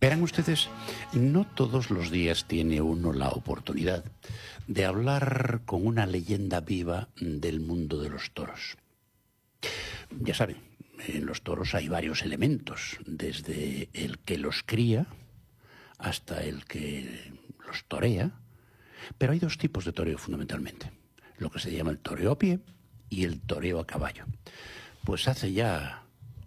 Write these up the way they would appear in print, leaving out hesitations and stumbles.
Verán ustedes, no todos los días tiene uno la oportunidad de hablar con una leyenda viva del mundo de los toros. Ya saben, en los toros hay varios elementos, desde el que los cría hasta el que los torea, pero hay dos tipos de toreo fundamentalmente, lo que se llama el toreo a pie y el toreo a caballo. Pues hace ya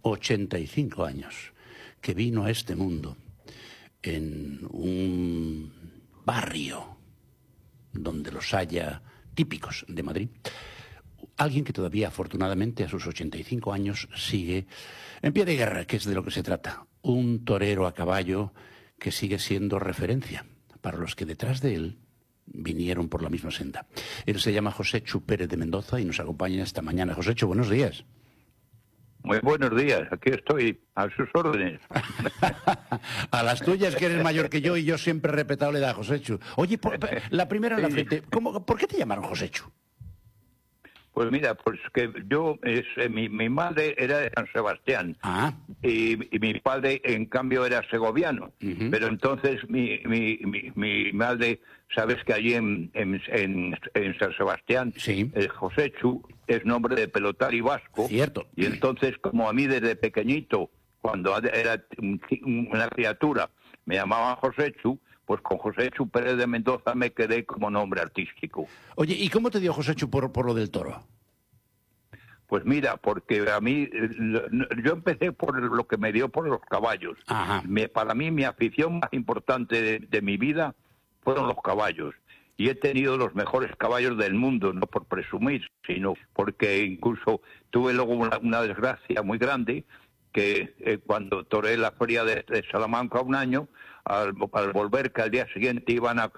85 años que vino a este mundo en un barrio donde los haya típicos de Madrid, alguien que todavía afortunadamente a sus 85 años sigue en pie de guerra, que es de lo que se trata, un torero a caballo que sigue siendo referencia para los que detrás de él vinieron por la misma senda. Él se llama Joséchu Pérez de Mendoza y nos acompaña esta mañana. Joséchu, buenos días. Muy buenos días, aquí estoy, a sus órdenes. A las tuyas, que eres mayor que yo y yo siempre he respetado la edad, Joséchu. Oye, la primera en la frente, ¿por qué te llamaron Joséchu? Pues mira, pues que yo, mi madre era de San Sebastián y mi padre, en cambio, era segoviano. Pero entonces mi madre, sabes que allí en San Sebastián, sí, el Joséchu es nombre de pelotari vasco. Cierto. Y entonces, como a mí desde pequeñito, cuando era una criatura, me llamaban Joséchu, pues con Joséchu Pérez de Mendoza me quedé como nombre artístico. Oye, ¿y cómo te dio Joséchu por lo del toro? Pues mira, porque a mí, yo empecé por lo que me dio por los caballos. Para mí, mi afición más importante de mi vida fueron los caballos. Y he tenido los mejores caballos del mundo, no por presumir, sino porque incluso tuve luego una desgracia muy grande, que cuando toré la feria de Salamanca un año, al volver, que al día siguiente iban a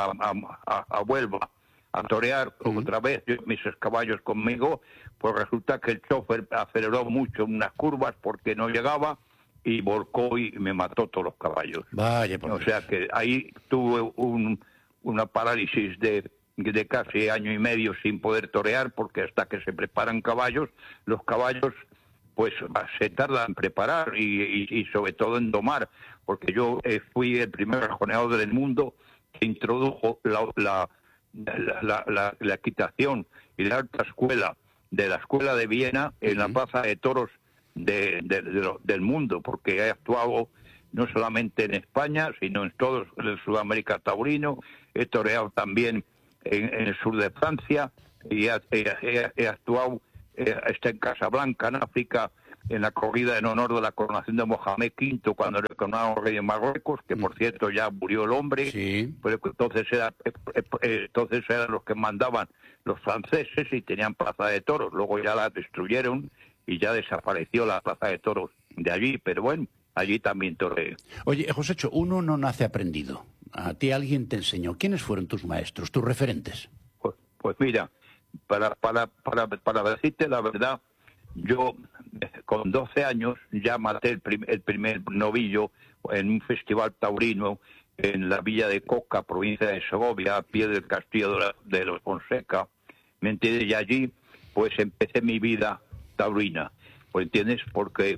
Huelva a torear otra vez mis caballos conmigo, pues resulta que el chofer aceleró mucho en unas curvas porque no llegaba y volcó y me mató todos los caballos. Vaya, por Dios. O sea que ahí tuve una parálisis de casi año y medio sin poder torear, porque hasta que se preparan caballos, los caballos pues se tardan en preparar y sobre todo en domar, porque yo fui el primer rejoneador del mundo que introdujo la equitación y la alta escuela de la Escuela de Viena en la plaza de toros del mundo, porque he actuado no solamente en España, sino en todo el Sudamérica taurino. He toreado también en el sur de Francia y he actuado en Casablanca, en África, en la corrida en honor de la coronación de Mohamed V, cuando le coronaron rey de Marruecos, que por cierto ya murió el hombre. Sí. Pero entonces eran los que mandaban los franceses y tenían plaza de toros. Luego ya la destruyeron y ya desapareció la plaza de toros de allí, pero bueno, allí también toreé. Oye, Joséchu, uno no nace aprendido. A ti alguien te enseñó. ¿Quiénes fueron tus maestros, tus referentes? Pues mira, para decirte la verdad, yo con 12 años ya maté el primer novillo en un festival taurino en la villa de Coca, provincia de Segovia, a pie del castillo de los Fonseca. ¿Me entiendes? Y allí pues empecé mi vida taurina. Pues entiendes, porque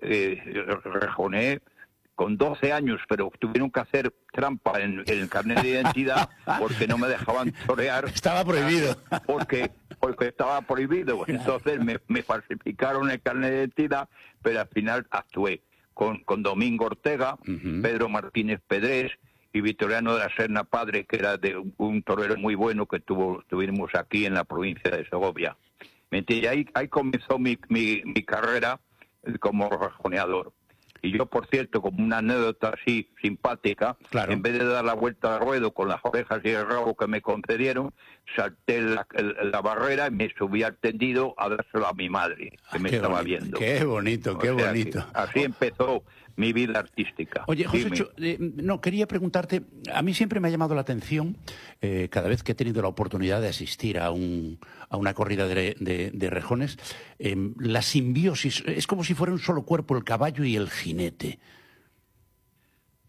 rejoneé con 12 años, pero tuvieron que hacer trampa en el carnet de identidad porque no me dejaban torear. Estaba prohibido. Porque estaba prohibido. Entonces me falsificaron el carnet de identidad, pero al final actué con Domingo Ortega, Pedro Martínez Pedrés y Victoriano de la Serna Padre, que era de un torero muy bueno que tuvimos aquí en la provincia de Segovia. Y ahí comenzó mi carrera como rejoneador. Y yo, por cierto, como una anécdota así simpática, claro, en vez de dar la vuelta al ruedo con las orejas y el rabo que me concedieron, salté la barrera y me subí al tendido a dárselo a mi madre, que me estaba viendo. Qué bonito, qué bonito. Así empezó mi vida artística. Oye, Joséchu, quería preguntarte, a mí siempre me ha llamado la atención, cada vez que he tenido la oportunidad de asistir a una corrida de rejones, la simbiosis, es como si fuera un solo cuerpo el caballo y el jinete.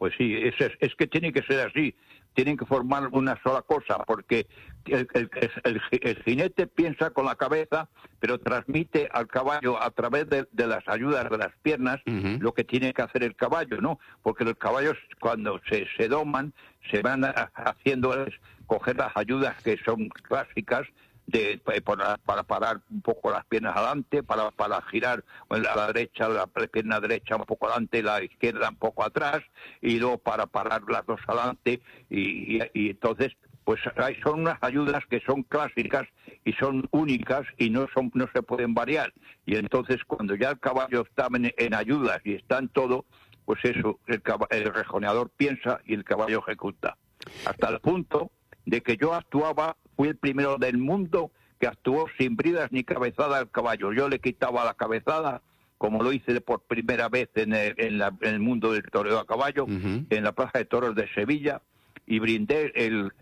Pues sí, es que tiene que ser así. Tienen que formar una sola cosa, porque el jinete piensa con la cabeza, pero transmite al caballo a través de las ayudas de las piernas lo que tiene que hacer el caballo, ¿no? Porque los caballos, cuando se doman, se van haciendo coger las ayudas que son clásicas, para parar un poco las piernas adelante, para girar a la derecha, la pierna derecha un poco adelante, la izquierda un poco atrás, y luego para parar las dos adelante, y entonces pues son unas ayudas que son clásicas y son únicas y no se pueden variar. Y entonces cuando ya el caballo está en ayudas y está en todo, pues eso, el rejoneador piensa y el caballo ejecuta. Hasta el punto de que yo fui el primero del mundo que actuó sin bridas ni cabezada al caballo. Yo le quitaba la cabezada, como lo hice por primera vez en el mundo del toreo a caballo, en la Plaza de Toros de Sevilla, y brindé el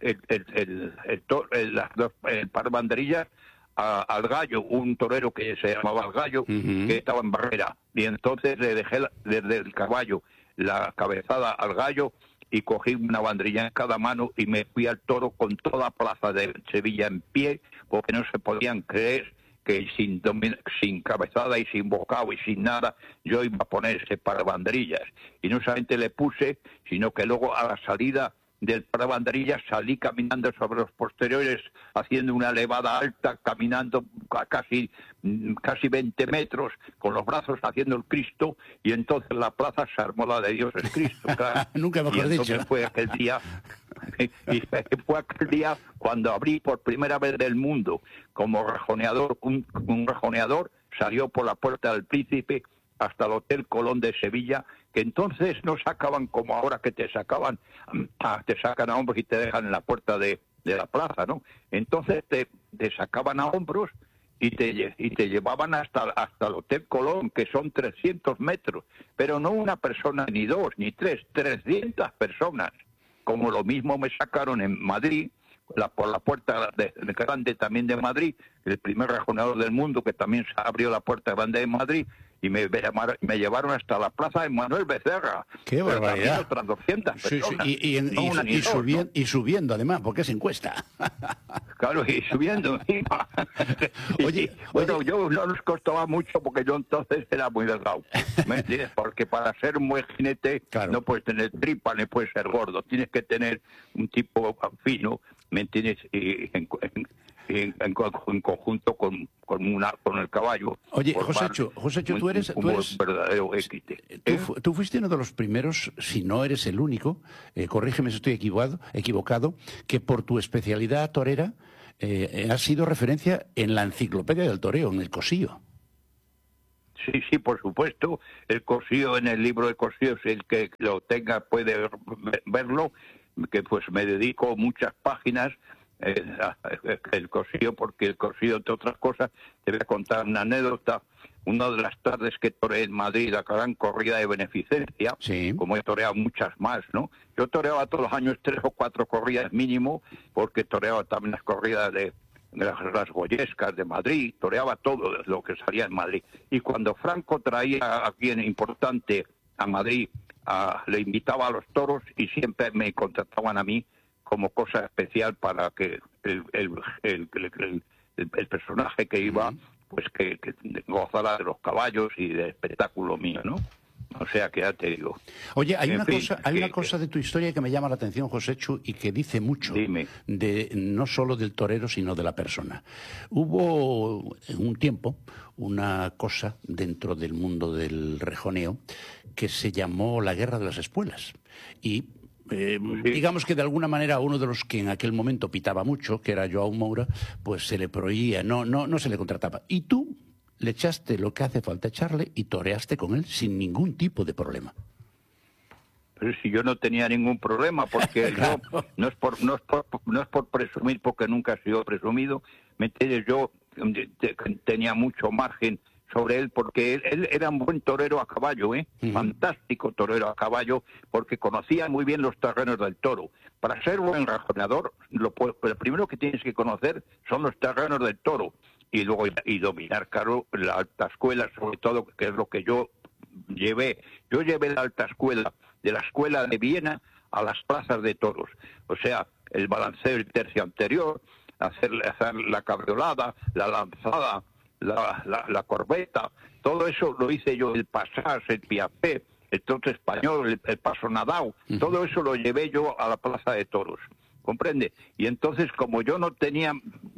par de banderillas al gallo, un torero que se llamaba el gallo, que estaba en barrera. Y entonces le dejé desde el caballo la cabezada al gallo, y cogí una banderilla en cada mano y me fui al toro con toda la plaza de Sevilla en pie, porque no se podían creer que sin cabezada y sin bocado y sin nada yo iba a poner ese par de banderillas. Y no solamente le puse, sino que luego a la salida del par de banderillas salí caminando sobre los posteriores, haciendo una levada alta, caminando casi 20 metros, con los brazos haciendo el Cristo, y entonces la plaza se armó la de Dios es Cristo, claro. Nunca mejor dicho. Fue aquel día, y fue aquel día cuando abrí por primera vez del mundo como rejoneador, un rejoneador salió por la Puerta del Príncipe hasta el Hotel Colón de Sevilla, que entonces no sacaban como ahora, que te sacan a hombros y te dejan en la puerta de la plaza, ¿no? Entonces te sacaban a hombros y te llevaban hasta el Hotel Colón, que son 300 metros, pero no una persona ni dos ni tres, 300 personas. Como lo mismo me sacaron en Madrid, por la puerta grande también de Madrid, el primer rejoneador del mundo, que también se abrió la puerta grande de Madrid, y me llevaron hasta la plaza de Manuel Becerra. ¡Qué barbaridad! Otras 200 personas. Sí. Y subiendo además, porque es encuesta. Claro, y subiendo encima. Oye, yo no nos costaba mucho, porque yo entonces era muy delgado. ¿Me entiendes? Porque para ser un buen jinete, claro, no puedes tener tripa ni puedes ser gordo. Tienes que tener un tipo fino, ¿me entiendes? Y en conjunto con el caballo. Oye, Josécho, tú eres verdadero équite. Tú fuiste uno de los primeros, si no eres el único, corrígeme si estoy equivocado, que por tu especialidad torera has sido referencia en la enciclopedia del toreo, en el Cosío. Sí, por supuesto. El Cosío, en el libro de Cosío, si el que lo tenga puede verlo, que pues me dedico muchas páginas el Cosío, porque el Cosío, entre otras cosas, te voy a contar una anécdota. Una de las tardes que toreé en Madrid, la gran corrida de beneficencia, sí, como he toreado muchas más, ¿no? Yo toreaba todos los años 3 o 4 corridas mínimo, porque toreaba también las corridas de las goyescas de Madrid, toreaba todo lo que salía en Madrid. Y cuando Franco traía a alguien importante a Madrid, le invitaba a los toros y siempre me contrataban a mí como cosa especial para que el personaje que iba, pues que gozara de los caballos y del espectáculo mío, ¿no? O sea que ya te digo. Oye, hay una cosa de tu historia que me llama la atención, Josécho, y que dice mucho. Dime. No solo del torero, sino de la persona. Hubo en un tiempo una cosa dentro del mundo del rejoneo que se llamó la Guerra de las Espuelas. Y digamos que de alguna manera uno de los que en aquel momento pitaba mucho, que era Joao Moura, pues se le prohibía, no se le contrataba. Y tú le echaste lo que hace falta echarle y toreaste con él sin ningún tipo de problema. Pero si yo no tenía ningún problema, porque claro, yo no es por presumir, porque nunca he sido presumido, ¿me entiendes? Yo tenía mucho margen sobre él, porque él era un buen torero a caballo, fantástico torero a caballo, porque conocía muy bien los terrenos del toro. Para ser buen rejoneador, lo primero que tienes que conocer son los terrenos del toro, y luego dominar, claro, la alta escuela, sobre todo, que es lo que yo llevé. Yo llevé la alta escuela de la escuela de Viena a las plazas de toros. O sea, el balanceo del tercio anterior, hacer la cabriolada, la lanzada, la corbeta, todo eso lo hice yo, el pasás, el piafé, el trote español, el paso nadao, todo eso lo llevé yo a la plaza de toros, ¿comprende? Y entonces, como yo no tenía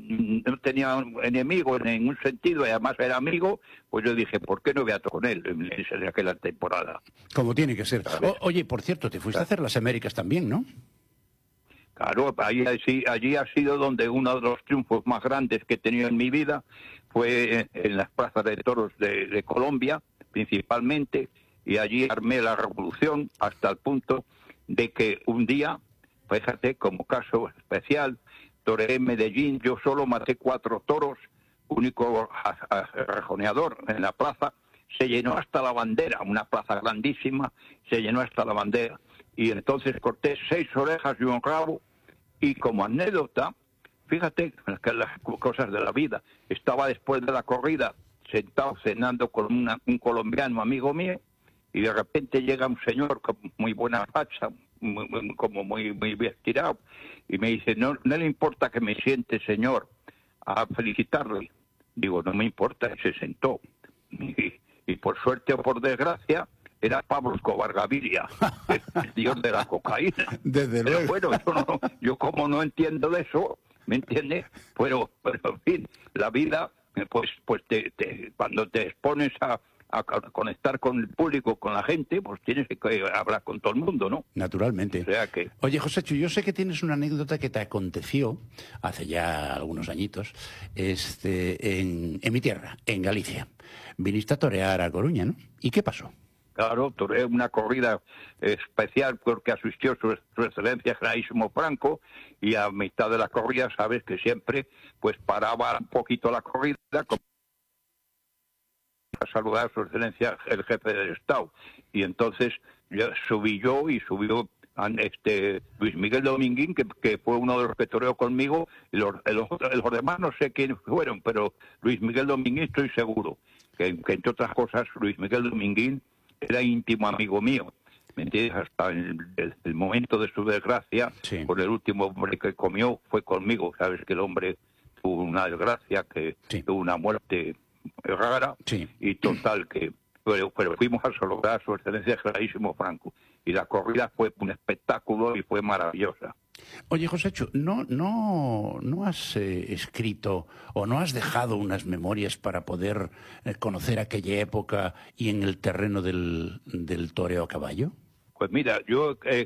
enemigo en ningún sentido, y además era amigo, pues yo dije, ¿por qué no voy a tocar con él en aquella temporada? Como tiene que ser. Oye, por cierto, te fuiste a hacer las Américas también, ¿no? Claro, allí ha sido donde uno de los triunfos más grandes que he tenido en mi vida fue en las plazas de toros de Colombia, principalmente, y allí armé la revolución hasta el punto de que un día, fíjate, como caso especial, toreé en Medellín, yo solo maté 4 toros, único rejoneador en la plaza, se llenó hasta la bandera, una plaza grandísima, se llenó hasta la bandera, y entonces corté 6 orejas y un rabo, y como anécdota, fíjate que las cosas de la vida, estaba después de la corrida sentado cenando con un colombiano amigo mío, y de repente llega un señor con muy buena facha, muy bien tirado, y me dice, no le importa que me siente, señor, a felicitarle. Digo, no me importa, y se sentó. Y por suerte o por desgracia, era Pablo Escobar Gaviria, el dios de la cocaína. Desde luego. Bueno, yo como no entiendo de eso, ¿me entiendes? Pero en fin, la vida, pues cuando te expones a conectar con el público, con la gente, pues tienes que hablar con todo el mundo, ¿no? Naturalmente. O sea que... Oye, Joséchu, yo sé que tienes una anécdota que te aconteció hace ya algunos añitos en mi tierra, en Galicia. Viniste a torear a Coruña, ¿no? ¿Y qué pasó? Claro, toreé una corrida especial porque asistió su excelencia Generalísimo Franco, y a mitad de la corrida, sabes que siempre pues paraba un poquito la corrida a saludar a su excelencia el jefe del Estado, y entonces subió Luis Miguel Dominguín, que fue uno de los que toreó conmigo, y los demás no sé quiénes fueron, pero Luis Miguel Dominguín estoy seguro, que entre otras cosas Luis Miguel Dominguín era íntimo amigo mío, ¿me entiendes? Hasta el momento de su desgracia, sí. Por el último hombre que comió fue conmigo, sabes que el hombre tuvo una desgracia, que sí. Tuvo una muerte rara, sí. Y total que pero fuimos a saludar a su excelencia Generalísimo Franco, y la corrida fue un espectáculo y fue maravillosa. Oye, Joséchu, ¿no has escrito o no has dejado unas memorias para poder conocer aquella época y en el terreno del toreo a caballo? Pues mira, yo he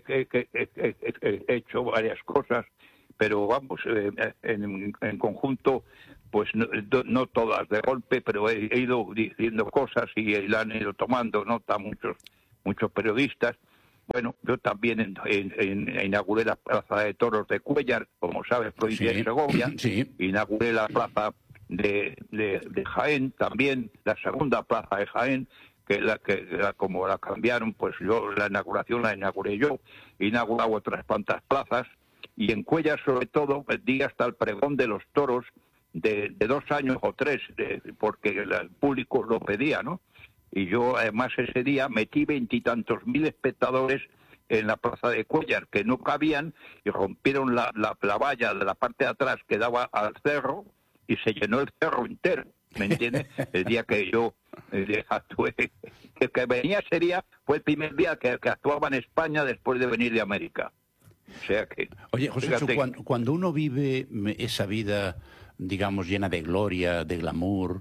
hecho varias cosas, pero vamos, en conjunto, pues no todas de golpe, pero he ido diciendo cosas y la han ido tomando nota muchos periodistas. Bueno, yo también inauguré la Plaza de Toros de Cuéllar, como sabes, provincia de Segovia. Sí. Inauguré la Plaza de Jaén, también la segunda Plaza de Jaén, como la cambiaron, pues yo la inauguración la inauguré yo. He inaugurado otras cuantas plazas, y en Cuéllar sobre todo di hasta el pregón de los toros de 2 años o 3, porque el público lo pedía, ¿no? Y yo, además, ese día metí 20 y tantos mil espectadores en la plaza de Cuéllar, que no cabían, y rompieron la valla de la parte de atrás que daba al cerro, y se llenó el cerro entero, ¿me entiendes? El día que yo actué, que venía ese día, fue el primer día que actuaba en España después de venir de América. O sea que... Oye, José, cuando uno vive esa vida, digamos, llena de gloria, de glamour,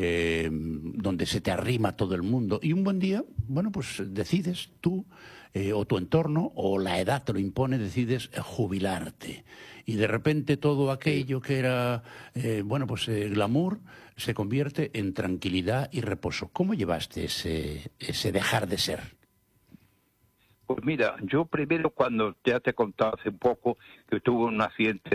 donde se te arrima todo el mundo, y un buen día, bueno, pues decides tú, o tu entorno, o la edad te lo impone, decides jubilarte. Y de repente todo aquello que era, glamour, se convierte en tranquilidad y reposo. ¿Cómo llevaste ese dejar de ser? Pues mira, yo primero, cuando ya te he contado hace un poco que tuve un accidente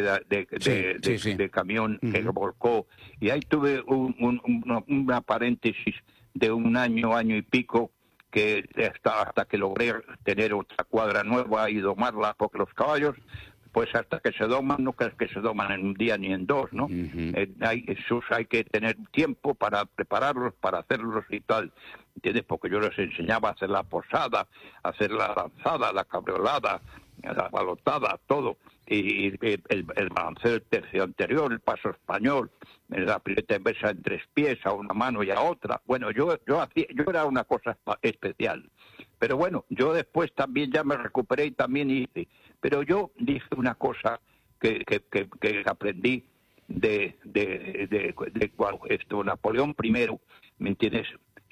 de camión que volcó, y ahí tuve una paréntesis de un año y pico, que hasta que logré tener otra cuadra nueva y domarla, porque los caballos pues hasta que se doman, no crees que se doman en un día ni en dos, ¿no? Hay que tener tiempo para prepararlos, para hacerlos y tal, ¿entiendes? Porque yo les enseñaba a hacer la posada, a hacer la lanzada, la cabriolada, la balotada, todo, y el balanceo del tercio anterior, el paso español, la pileta inversa en 3 pies, a una mano y a otra. Bueno, yo era una cosa especial. Pero bueno, yo después también ya me recuperé y también hice. Pero yo dije una cosa que aprendí de Napoleón I, ¿me entiendes?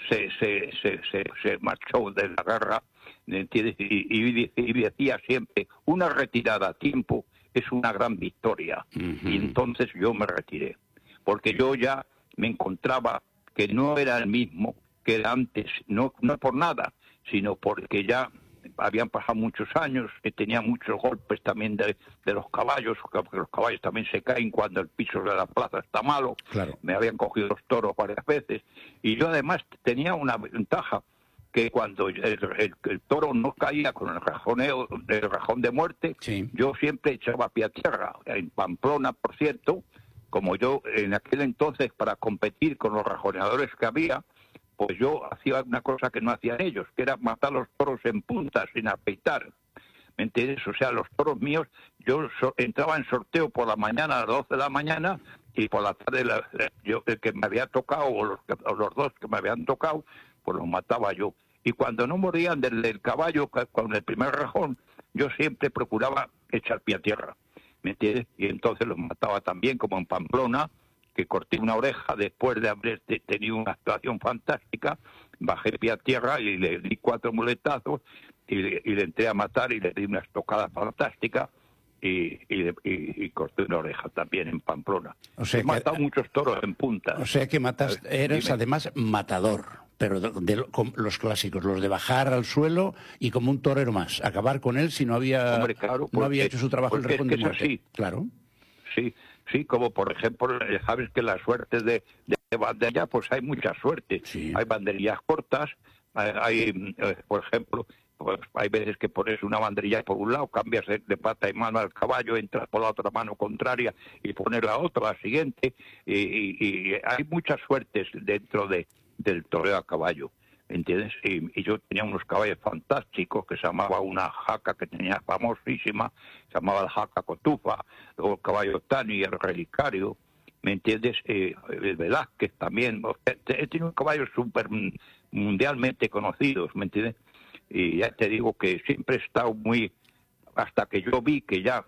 Se marchó de la guerra, ¿me entiendes? Y decía siempre, una retirada a tiempo es una gran victoria. Y entonces yo me retiré, porque yo ya me encontraba que no era el mismo que era antes, no por nada, sino porque ya habían pasado muchos años, que tenía muchos golpes también de los caballos, porque los caballos también se caen cuando el piso de la plaza está malo. Claro. Me habían cogido los toros varias veces. Y yo además tenía una ventaja, que cuando el toro no caía con el rajón de muerte, sí, yo siempre echaba pie a tierra. En Pamplona, por cierto, como yo en aquel entonces, para competir con los rajoneadores que había, pues yo hacía una cosa que no hacían ellos, que era matar los toros en punta, sin afeitar. ¿Me entiendes? O sea, los toros míos, yo entraba en sorteo por la mañana a las 12 de la mañana y por la tarde el que me había tocado, o los dos que me habían tocado, pues los mataba yo. Y cuando no morían del caballo con el primer rajón, yo siempre procuraba echar pie a tierra. ¿Me entiendes? Y entonces los mataba también, como en Pamplona, que corté una oreja después de haber tenido una actuación fantástica, bajé pie a tierra y le di 4 muletazos y le entré a matar y le di una estocada fantástica y corté una oreja también en Pamplona. O sea, he matado muchos toros en punta. O sea que eres además matador, pero con los clásicos, los de bajar al suelo y como un torero más, acabar con él si no había, hombre, claro, no había hecho su trabajo el rajón de muerte. Así. Claro. Sí, como por ejemplo, sabes que las suertes de banderilla, pues hay mucha suerte. Sí. Hay banderillas cortas, hay por ejemplo, pues hay veces que pones una banderilla por un lado, cambias de pata y mano al caballo, entras por la otra mano contraria y pones la otra, la siguiente, y hay muchas suertes dentro del toreo a caballo. ¿Entiendes? Y yo tenía unos caballos fantásticos, que se llamaba una jaca que tenía famosísima, se llamaba la jaca Cotufa, luego el caballo Tani, el relicario, ¿me entiendes? El Velázquez también. He tenido caballos súper mundialmente conocidos, ¿me entiendes? Y ya te digo que siempre he estado muy, hasta que yo vi que ya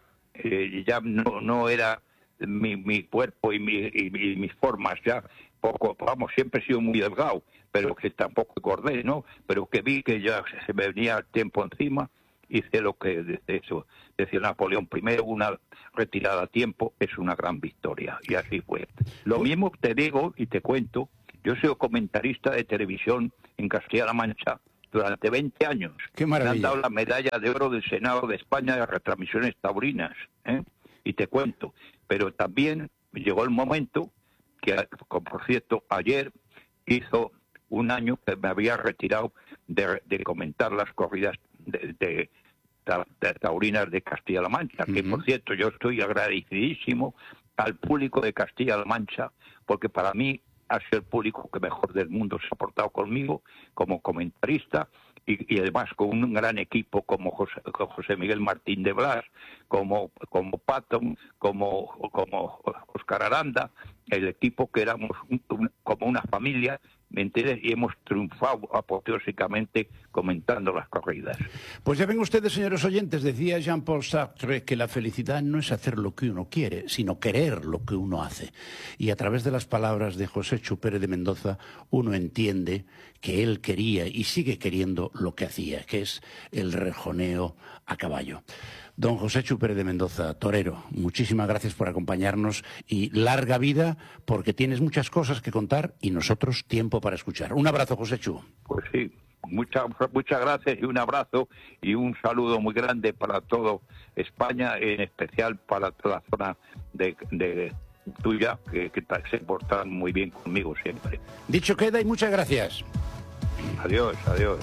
no era mi cuerpo y mis formas, ya poco, vamos, siempre he sido muy delgado, pero que tampoco engordé, ¿no? Pero que vi que ya se me venía el tiempo encima, hice lo que decía Napoleón I, una retirada a tiempo es una gran victoria, y así fue. Lo mismo te digo y te cuento, yo he sido comentarista de televisión en Castilla-La Mancha durante 20 años. ¡Qué maravilla! Me han dado la medalla de oro del Senado de España de retransmisiones taurinas, y te cuento. Pero también llegó el momento que, por cierto, ayer hizo un año que me había retirado de comentar las corridas de taurinas de Castilla-La Mancha, que por cierto yo estoy agradecidísimo al público de Castilla-La Mancha, porque para mí ha sido el público que mejor del mundo se ha portado conmigo como comentarista, y además con un gran equipo como José Miguel Martín de Blas, como Patton, como Óscar Aranda, el equipo que éramos como una familia, ¿me entiendes? Y hemos triunfado apoteósicamente comentando las corridas. Pues ya ven ustedes, señores oyentes, decía Jean-Paul Sartre que la felicidad no es hacer lo que uno quiere, sino querer lo que uno hace. Y a través de las palabras de Josechu Pérez de Mendoza, uno entiende que él quería y sigue queriendo lo que hacía, que es el rejoneo a caballo. Don Josechu Pérez de Mendoza, torero, muchísimas gracias por acompañarnos y larga vida, porque tienes muchas cosas que contar y nosotros tiempo para escuchar. Un abrazo, Josechu. Pues sí, muchas gracias y un abrazo y un saludo muy grande para todo España, en especial para toda la zona de tuya, que se portan muy bien conmigo siempre. Dicho queda y muchas gracias. Adiós, adiós.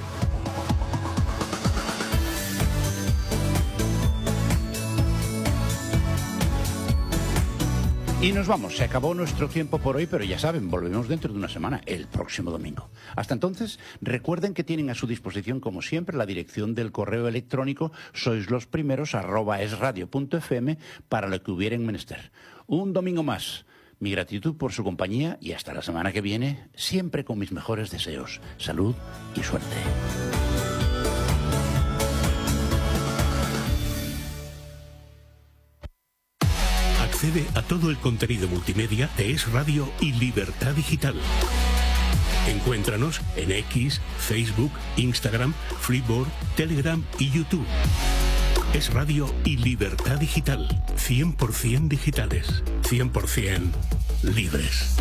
Y nos vamos, se acabó nuestro tiempo por hoy, pero ya saben, volvemos dentro de una semana, el próximo domingo. Hasta entonces, recuerden que tienen a su disposición, como siempre, la dirección del correo electrónico soislosprimeros@esradio.fm para lo que hubieran menester. Un domingo más. Mi gratitud por su compañía y hasta la semana que viene, siempre con mis mejores deseos. Salud y suerte. Accede a todo el contenido multimedia de Es Radio y Libertad Digital. Encuéntranos en X, Facebook, Instagram, Freeboard, Telegram y YouTube. Es Radio y Libertad Digital. 100% digitales. 100% libres.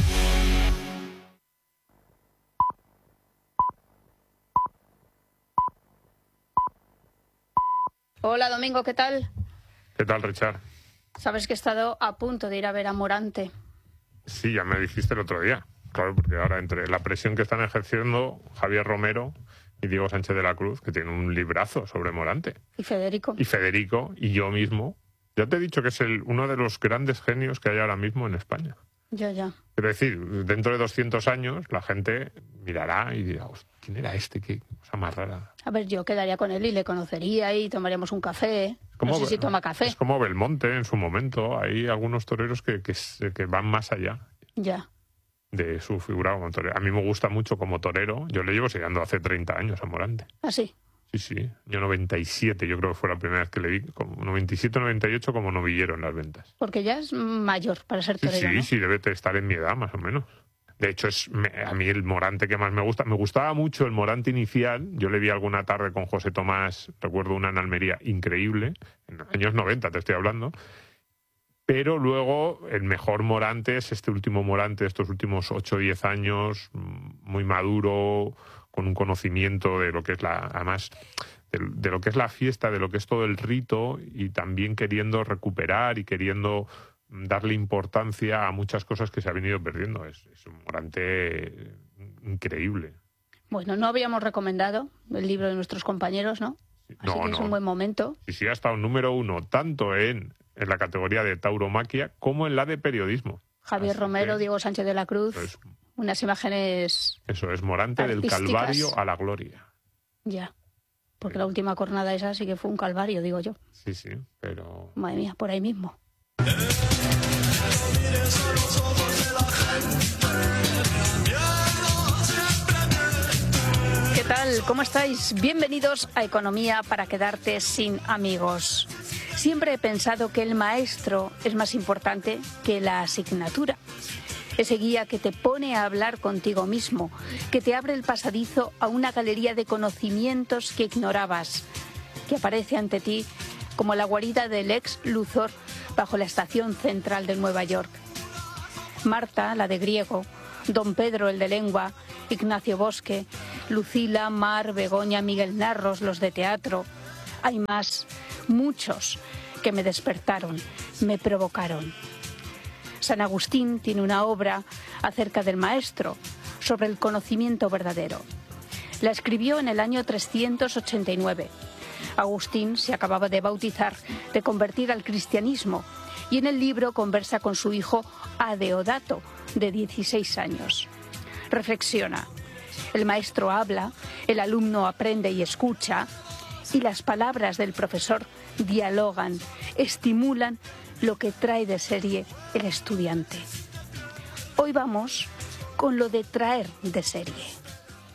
Hola, Domingo, ¿qué tal? ¿Qué tal, Richard? Sabes que he estado a punto de ir a ver a Morante. Sí, ya me dijiste el otro día. Claro, porque ahora entre la presión que están ejerciendo Javier Romero y Diego Sánchez de la Cruz, que tiene un librazo sobre Morante. Y Federico. Y yo mismo. Ya te he dicho que es uno de los grandes genios que hay ahora mismo en España. Ya. Quiero decir, dentro de 200 años la gente mirará y dirá, ¿quién era este? Qué cosa más rara. A ver, yo quedaría con él y le conocería y tomaríamos un café. No sé si toma café. Es como Belmonte en su momento. Hay algunos toreros que van más allá. Ya. De su figura como torero. A mí me gusta mucho como torero. Yo le llevo siguiendo hace 30 años a Morante. ¿Ah, sí? Sí. Yo 97, yo creo que fue la primera vez que le vi. Como 97, 98 como novillero en las ventas. Porque ya es mayor para ser torero, ¿no? Sí, debe estar en mi edad más o menos. De hecho, a mí el Morante que más me gusta. Me gustaba mucho el Morante inicial. Yo le vi alguna tarde con José Tomás, recuerdo una en Almería, increíble. En los años 90 te estoy hablando. Pero luego el mejor Morante es este último Morante de estos últimos 8 o 10 años, muy maduro, con un conocimiento de lo que es además de lo que es la fiesta, de lo que es todo el rito, y también queriendo recuperar y queriendo darle importancia a muchas cosas que se han venido perdiendo. Es un Morante increíble. Bueno, no habíamos recomendado el libro de nuestros compañeros, ¿no? Así que es un buen momento. Sí, ha estado número 1 tanto en la categoría de tauromaquia como en la de periodismo. Javier Romero, Diego Sánchez de la Cruz, unas imágenes. Eso es Morante del Calvario a la gloria. Ya, porque la última cornada esa sí que fue un calvario, digo yo. Sí, pero... Madre mía, por ahí mismo. ¿Qué tal? ¿Cómo estáis? Bienvenidos a Economía para quedarte sin amigos. Siempre he pensado que el maestro es más importante que la asignatura. Ese guía que te pone a hablar contigo mismo, que te abre el pasadizo a una galería de conocimientos que ignorabas, que aparece ante ti como la guarida del ex Luthor bajo la estación central de Nueva York. Marta, la de griego, Don Pedro, el de lengua, Ignacio Bosque, Lucila, Mar, Begoña, Miguel Narros, los de teatro. Hay más, muchos, que me despertaron, me provocaron. San Agustín tiene una obra acerca del maestro, sobre el conocimiento verdadero. La escribió en el año 389. Agustín se acababa de bautizar, de convertir al cristianismo, y en el libro conversa con su hijo Adeodato, de 16 años. Reflexiona. El maestro habla, el alumno aprende y escucha, y las palabras del profesor dialogan, estimulan lo que trae de serie el estudiante. Hoy vamos con lo de traer de serie.